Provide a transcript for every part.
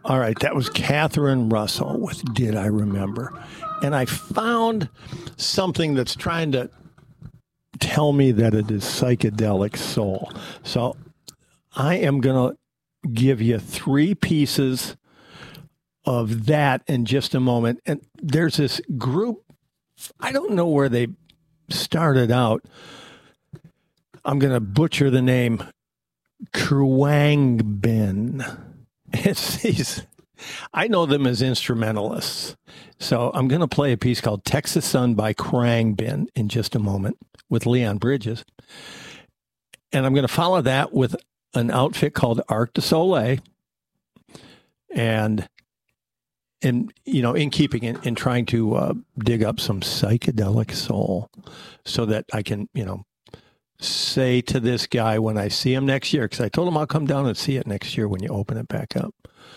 All right, that was Catherine Russell with Did I Remember? And I found something that's trying to tell me that it is psychedelic soul. So I am going to give you 3 pieces of that in just a moment. And there's this group, I don't know where they started out. I'm going to butcher the name, Khruangbin. It's these, I know them as instrumentalists. So I'm going to play a piece called Texas Sun by Khruangbin in just a moment with Leon Bridges. And I'm going to follow that with an outfit called Arc du Soleil. And in keeping in trying to dig up some psychedelic soul so that I can, say to this guy when I see him next year, because I told him I'll come down and see it next year when you open it back up.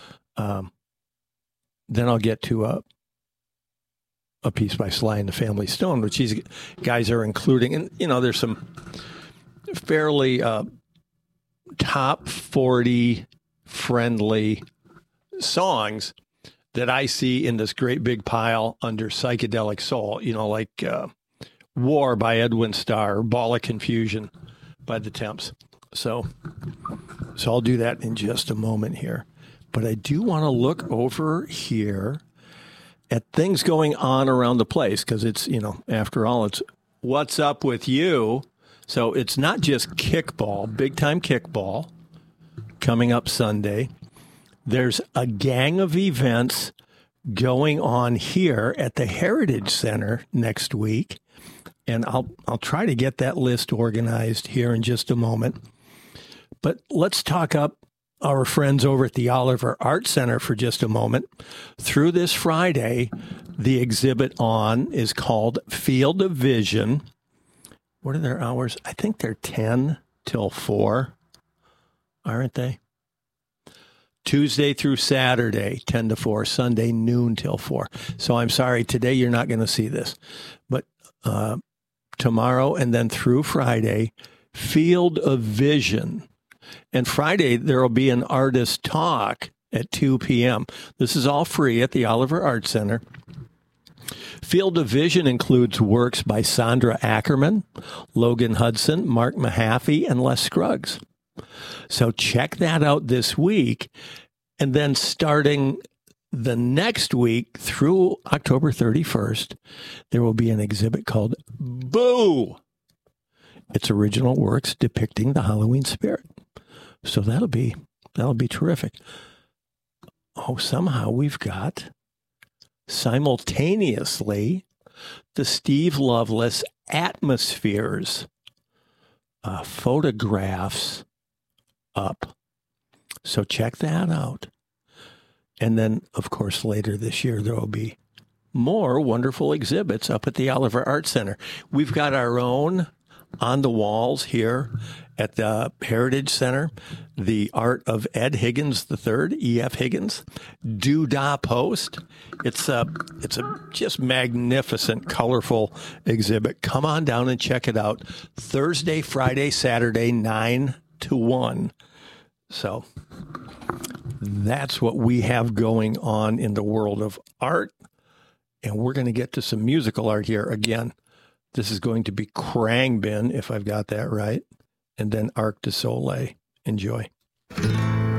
Then I'll get to a piece by Sly and the Family Stone, which these guys are including. And, there's some fairly top 40 friendly songs that I see in this great big pile under psychedelic soul, like War by Edwin Starr, Ball of Confusion by the Temps. So I'll do that in just a moment here. But I do want to look over here at things going on around the place because it's, after all, it's what's up with you. So it's not just kickball, big time kickball coming up Sunday. There's a gang of events going on here at the Heritage Center next week. And I'll try to get that list organized here in just a moment. But let's talk up our friends over at the Oliver Art Center for just a moment. Through this Friday, the exhibit on is called Field of Vision. What are their hours? I think they're 10 till 4, aren't they? Tuesday through Saturday, 10 to 4, Sunday, noon till 4. So I'm sorry, today you're not going to see this. But tomorrow and then through Friday, Field of Vision. And Friday, there will be an artist talk at 2 p.m. This is all free at the Oliver Art Center. Field of Vision includes works by Sandra Ackerman, Logan Hudson, Mark Mahaffey, and Les Scruggs. So check that out this week. And then starting the next week through October 31st, there will be an exhibit called Boo! It's original works depicting the Halloween spirit. So that'll be terrific. Oh, somehow we've got simultaneously the Steve Loveless Atmospheres photographs up. So check that out. And then, of course, later this year, there will be more wonderful exhibits up at the Oliver Art Center. We've got our own on the walls here at the Heritage Center, the art of Ed Higgins III, E.F. Higgins, Doodah Post. It's a just magnificent, colorful exhibit. Come on down and check it out. Thursday, Friday, Saturday, 9 to 1. So that's what we have going on in the world of art. And we're going to get to some musical art here. Again, this is going to be Khruangbin, if I've got that right. And then Arc du Soleil. Enjoy.